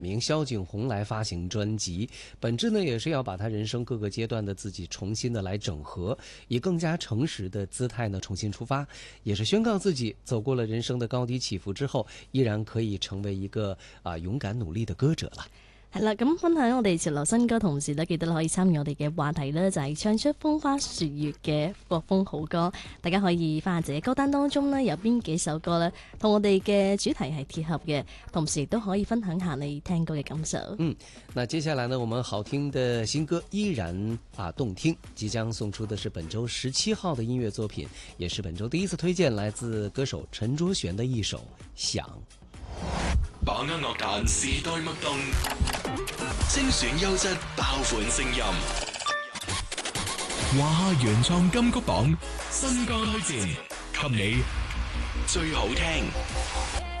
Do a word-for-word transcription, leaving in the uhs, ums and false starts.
名萧景洪来发行专辑，本质呢也是要把他人生各个阶段的自己重新的来整合，以更加诚实的姿态呢重新出发，也是宣告自己走过了人生的高低起伏之後，依然可以成為一個啊、呃、勇敢努力的歌者啦。 係啦，咁分享我哋潮流新歌，同時咧記得可以參與我哋嘅話題咧，就係唱出風花雪月嘅國風好歌。大家可以翻下自己歌單當中呢，有邊幾首歌呢同我哋嘅主題係貼合嘅，同時亦都可以分享下你聽歌嘅感受。 嗯，那接下來呢，我們好聽的新歌依然啊動聽，即將送出的是本周十七號的音樂作品，也是本周第一次推薦，來自歌手陳卓璇的一首《想》。 把握樂壇時代脈動，精選優質爆款聲音。華夏原創金曲榜新歌推薦，給你最好聽。